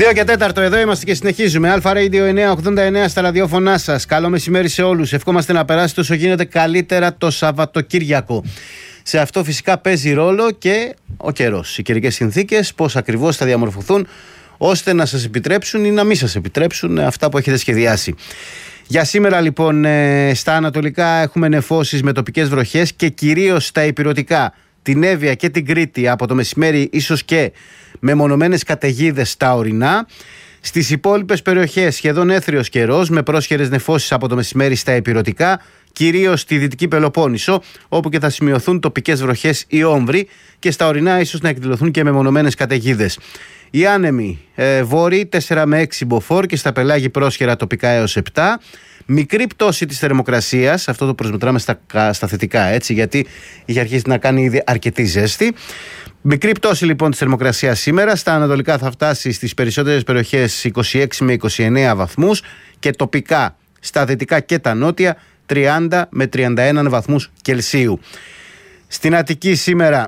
2 και 4, εδώ είμαστε και συνεχίζουμε. Αλφα Radio 989 στα ραδιόφωνά σας. Καλό μεσημέρι σε όλους. Ευχόμαστε να περάσετε όσο γίνεται καλύτερα το Σαββατοκύριακο. Σε αυτό φυσικά παίζει ρόλο και ο καιρός, οι καιρικές συνθήκες, πώς ακριβώς θα διαμορφωθούν ώστε να σας επιτρέψουν ή να μην σας επιτρέψουν αυτά που έχετε σχεδιάσει. Για σήμερα λοιπόν στα ανατολικά έχουμε νεφώσεις με τοπικές βροχές και κυρίως στα ηπειρωτικά, την Εύβοια και την Κρήτη από το μεσημέρι, ίσως και μεμονωμένες καταιγίδες στα ορεινά. Στις υπόλοιπες περιοχές σχεδόν έθριος καιρός με πρόσχερες νεφώσεις από το μεσημέρι στα ηπειρωτικά, κυρίως στη Δυτική Πελοπόννησο, όπου και θα σημειωθούν τοπικές βροχές ή όμβροι, και στα ορεινά ίσως να εκδηλωθούν και μεμονωμένες καταιγίδες. Οι άνεμοι βόρειοι 4 με 6 μποφόρ και στα πελάγη πρόσχερα τοπικά έως 7. Μικρή πτώση της θερμοκρασίας, αυτό το προσμετράμε στα θετικά, έτσι, γιατί είχε αρχίσει να κάνει ήδη αρκετή ζέστη. Μικρή πτώση λοιπόν της θερμοκρασίας σήμερα. Στα ανατολικά θα φτάσει στις περισσότερες περιοχές 26 με 29 βαθμούς και τοπικά στα δυτικά και τα νότια 30 με 31 βαθμούς Κελσίου. Στην Αττική σήμερα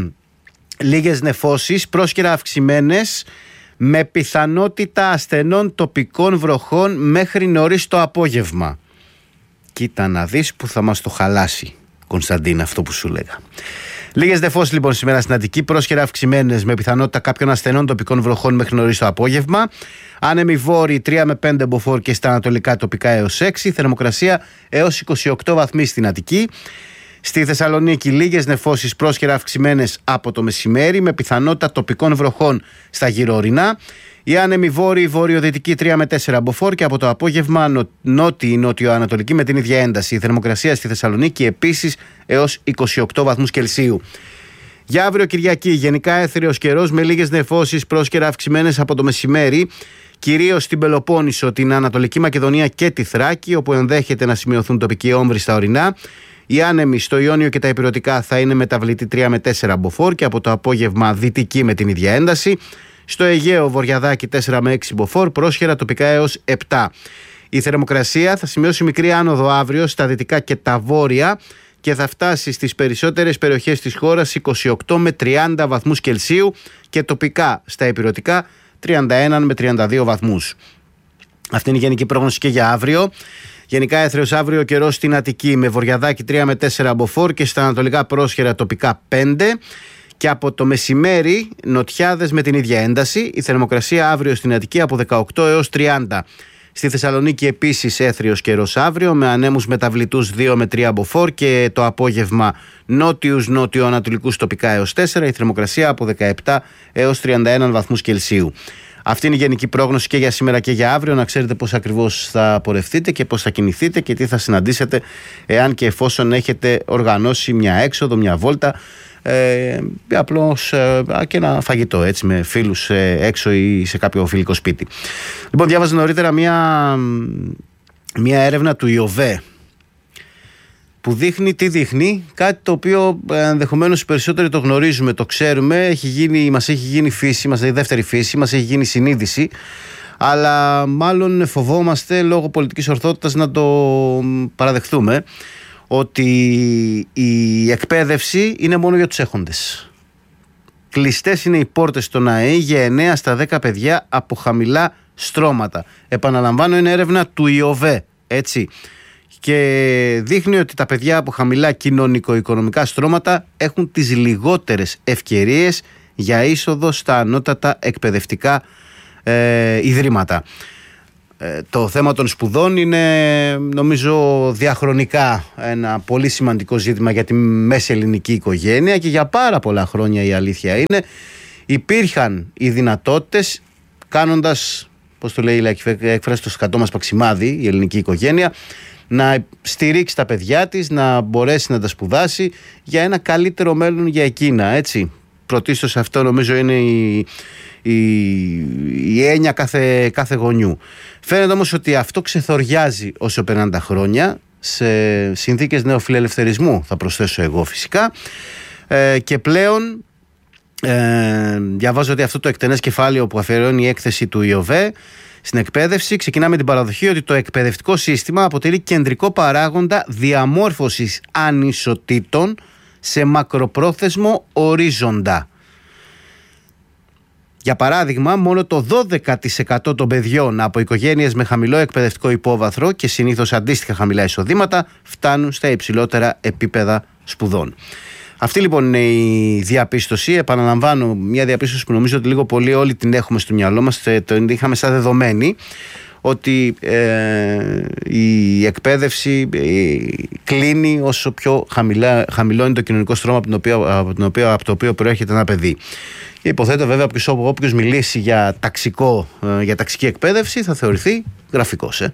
λίγες νεφώσεις, πρόσκαιρα αυξημένες, με πιθανότητα ασθενών τοπικών βροχών μέχρι νωρίς το απόγευμα. Κοίτα να δεις που θα μας το χαλάσει, Κωνσταντίνα, αυτό που σου λέγα. Λίγες νεφώσεις λοιπόν σήμερα στην Αττική, πρόσκαιρα αυξημένες με πιθανότητα κάποιων ασθενών τοπικών βροχών μέχρι νωρίς το απόγευμα. Άνεμοι βόρειοι 3 με 5 μποφόρ και στα ανατολικά τοπικά έως 6. Θερμοκρασία έως 28 βαθμοί στην Αττική. Στη Θεσσαλονίκη λίγες νεφώσεις, πρόσκαιρα αυξημένες από το μεσημέρι με πιθανότητα τοπικών βροχών στα γυρο-ορεινά. Οι άνεμοι βόρειοι βορειοδυτικοί 3 με 4 μποφόρ και από το απόγευμα νότιοι νότιο-ανατολική με την ίδια ένταση. Η θερμοκρασία στη Θεσσαλονίκη επίσης έως 28 βαθμούς Κελσίου. Για αύριο Κυριακή γενικά έθριος καιρός με λίγες νεφώσεις, πρόσκαιρα αυξημένες από το μεσημέρι, κυρίως στην Πελοπόννησο, την Ανατολική Μακεδονία και τη Θράκη, όπου ενδέχεται να σημειωθούν τοπικοί όμβροι στα ορεινά. Οι άνεμοι στο Ιόνιο και τα ηπειρωτικά θα είναι μεταβλητοί 3 με 4 μποφόρ και από το απόγευμα δυτικοί με την ίδια ένταση. Στο Αιγαίο βορειαδάκι 4 με 6 μποφόρ, πρόσχερα τοπικά έως 7. Η θερμοκρασία θα σημειώσει μικρή άνοδο αύριο στα δυτικά και τα βόρεια και θα φτάσει στις περισσότερες περιοχές της χώρας 28 με 30 βαθμούς Κελσίου και τοπικά στα ηπειρωτικά 31 με 32 βαθμούς. Αυτή είναι η γενική πρόγνωση και για αύριο. Γενικά έθριος αύριο καιρός στην Αττική με βορειαδάκι 3 με 4 μποφόρ και στα ανατολικά πρόσχερα τοπικά 5. Και από το μεσημέρι νοτιάδες με την ίδια ένταση. Η θερμοκρασία αύριο στην Αττική από 18 έως 30. Στη Θεσσαλονίκη επίσης έθριος καιρός αύριο με ανέμους μεταβλητούς 2 με 3 μποφόρ και το απόγευμα νότιους νότιο-ανατολικούς τοπικά έως 4. Η θερμοκρασία από 17 έως 31 βαθμούς Κελσίου. Αυτή είναι η γενική πρόγνωση και για σήμερα και για αύριο. Να ξέρετε πώς ακριβώς θα πορευτείτε και πώς θα κινηθείτε και τι θα συναντήσετε εάν και εφόσον έχετε οργανώσει μια έξοδο, μια βόλτα, απλώς και ένα φαγητό έτσι, με φίλους έξω ή σε κάποιο φιλικό σπίτι. Λοιπόν, διάβαζα νωρίτερα μια έρευνα του ΙΟΒΕ που δείχνει, κάτι το οποίο ενδεχομένως οι περισσότεροι το γνωρίζουμε, το ξέρουμε, μας έχει γίνει φύση, η δεύτερη φύση, μας έχει γίνει συνείδηση, αλλά μάλλον φοβόμαστε λόγω πολιτικής ορθότητας να το παραδεχτούμε, ότι η εκπαίδευση είναι μόνο για τους έχοντες. Κλειστές είναι οι πόρτες των ΑΕΗ για 9 στα 10 παιδιά από χαμηλά στρώματα. Επαναλαμβάνω, είναι έρευνα του ΙΟΒΕ, έτσι. Και δείχνει ότι τα παιδιά από χαμηλά κοινωνικο-οικονομικά στρώματα έχουν τις λιγότερες ευκαιρίες για είσοδο στα ανώτατα εκπαιδευτικά ιδρύματα. Το θέμα των σπουδών είναι, νομίζω, διαχρονικά ένα πολύ σημαντικό ζήτημα για τη μέση ελληνική οικογένεια και για πάρα πολλά χρόνια, η αλήθεια είναι, υπήρχαν οι δυνατότητες, κάνοντας, πώς το λέει η λαϊκή έκφραση, το σκατό μας παξιμάδι, η ελληνική οικογένεια, να στηρίξει τα παιδιά της, να μπορέσει να τα σπουδάσει για ένα καλύτερο μέλλον για εκείνα, έτσι. Πρωτίστως αυτό νομίζω είναι η έννοια κάθε γονιού. Φαίνεται όμως ότι αυτό ξεθοριάζει όσο περνάνε τα χρόνια, σε συνθήκες νεοφιλελευθερισμού θα προσθέσω εγώ φυσικά, και πλέον διαβάζω ότι αυτό το εκτενές κεφάλαιο που αφιερώνει η έκθεση του ΙΟΒΕ στην εκπαίδευση ξεκινά με την παραδοχή ότι το εκπαιδευτικό σύστημα αποτελεί κεντρικό παράγοντα διαμόρφωσης ανισοτήτων σε μακροπρόθεσμο ορίζοντα. Για παράδειγμα, μόνο το 12% των παιδιών από οικογένειες με χαμηλό εκπαιδευτικό υπόβαθρο και συνήθως αντίστοιχα χαμηλά εισοδήματα φτάνουν στα υψηλότερα επίπεδα σπουδών. Αυτή λοιπόν είναι η διαπίστωση. Επαναλαμβάνω, μια διαπίστωση που νομίζω ότι λίγο πολύ όλοι την έχουμε στο μυαλό μας, την είχαμε σαν δεδομένη, ότι η εκπαίδευση κλείνει όσο πιο χαμηλό είναι το κοινωνικό στρώμα από το οποίο προέρχεται ένα παιδί. Και υποθέτω βέβαια όποιος μιλήσει για ταξική εκπαίδευση θα θεωρηθεί γραφικός.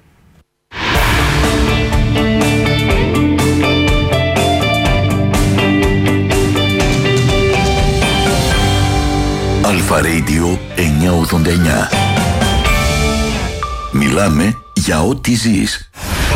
Αλφα Radio 989. Μιλάμε για ό,τι ζεις.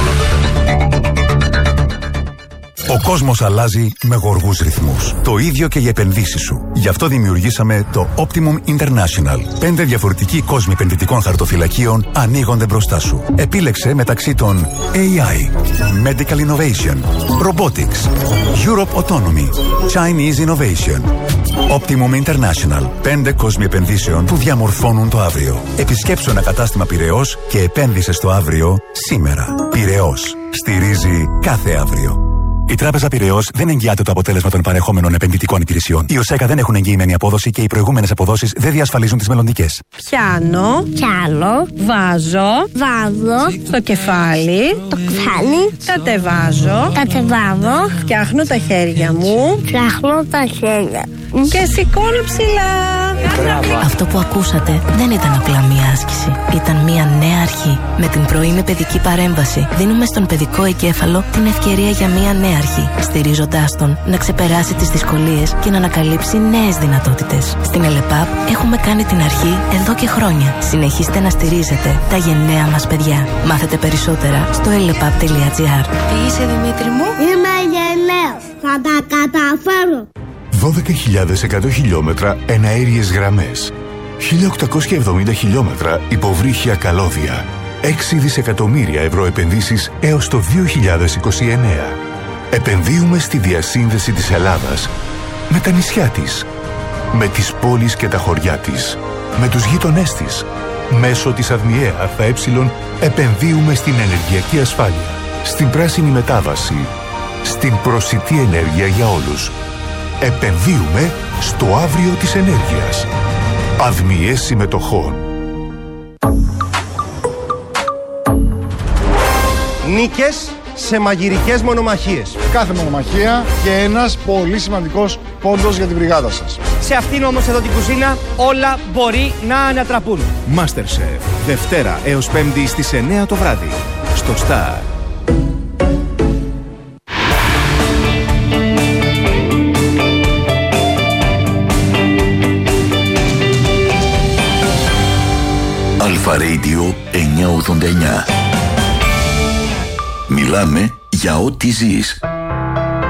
Ο κόσμος αλλάζει με γοργούς ρυθμούς. Το ίδιο και οι επενδύσεις σου. Γι' αυτό δημιουργήσαμε το Optimum International. 5 διαφορετικοί κόσμοι επενδυτικών χαρτοφυλακίων ανοίγονται μπροστά σου. Επίλεξε μεταξύ των AI, Medical Innovation, Robotics, Europe Autonomy, Chinese Innovation. Optimum International. 5 κόσμοι επενδύσεων που διαμορφώνουν το αύριο. Επισκέψου ένα κατάστημα Πειραιώς και επένδυσε στο αύριο σήμερα. Πειραιώς. Στηρίζει κάθε αύριο. Η Τράπεζα Πειραιώς δεν εγγυάται το αποτέλεσμα των παρεχόμενων επενδυτικών υπηρεσιών. Οι ΟΣΕΚΑ δεν έχουν εγγυημένη απόδοση και οι προηγούμενες αποδόσεις δεν διασφαλίζουν τις μελλοντικές. Πιάνω. Βάζω. Το κεφάλι. Κατεβάζω. Φτιάχνω τα χέρια μου. Και σηκώνω ψηλά. Αυτό που ακούσατε δεν ήταν απλά μία άσκηση. Ήταν μία νέα αρχή. Με την πρωινή παιδική παρέμβαση δίνουμε στον παιδικό εγκέφαλο την ευκαιρία για μία νέα αρχή, στηρίζοντάς τον να ξεπεράσει τις δυσκολίες και να ανακαλύψει νέες δυνατότητες. Στην ΕΛΕΠΑΠ έχουμε κάνει την αρχή εδώ και χρόνια. Συνεχίστε να στηρίζετε τα γενναία μας παιδιά. Μάθετε περισσότερα στο elepap.gr. Τι είσαι, Δημήτρη μου? Είμαι γενναίος. Θα τα καταφέρω. 12.100 χιλιόμετρα εναέριες γραμμές, 1.870 χιλιόμετρα υποβρύχια καλώδια, 6 δισεκατομμύρια ευρώ επενδύσεις έως το 2029. Επενδύουμε στη διασύνδεση της Ελλάδας με τα νησιά της, με τις πόλεις και τα χωριά της, με τους γείτονές της. Μέσω της ΑΔΜΙΕ ΑΕ επενδύουμε στην ενεργειακή ασφάλεια, στην πράσινη μετάβαση, στην προσιτή ενέργεια για όλους. Επενδύουμε στο αύριο της ενέργειας. ΑΔΜΙΕ συμμετοχών. Νίκες σε μαγειρικές μονομαχίες. Κάθε μονομαχία και ένας πολύ σημαντικός πόντος για την μπριγάδα σας. Σε αυτήν όμως εδώ την κουζίνα όλα μπορεί να ανατραπούν. MasterChef. Δευτέρα έως Πέμπτη στις 9 το βράδυ. Στο Star. Αλφα Radio 989. Μιλάμε για ό,τι ζεις.